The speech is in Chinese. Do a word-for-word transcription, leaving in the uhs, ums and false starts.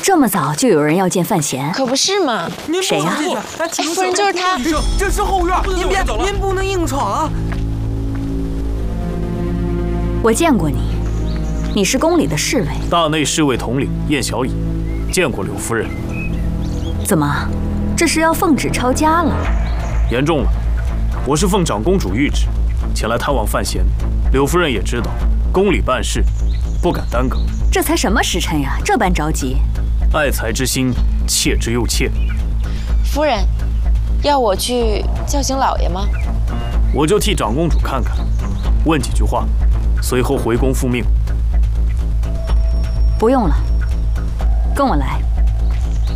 这么早就有人要见范闲？ 可不是嘛。 谁呀？ 哎，夫人就是他。 这是后院，您别，您不能硬闯啊！ 我见过你，你是宫里的侍卫。 大内侍卫统领燕小乙，见过柳夫人。 怎么，这是要奉旨抄家了？ 严重了，我是奉长公主谕旨，前来探望范闲。柳夫人也知道，宫里办事不敢耽搁。 这才什么时辰呀，这般着急？ 爱才之心，切之又切。 夫人，要我去叫醒老爷吗？ 我就替长公主看看，问几句话，随后回宫复命。 不用了，跟我来。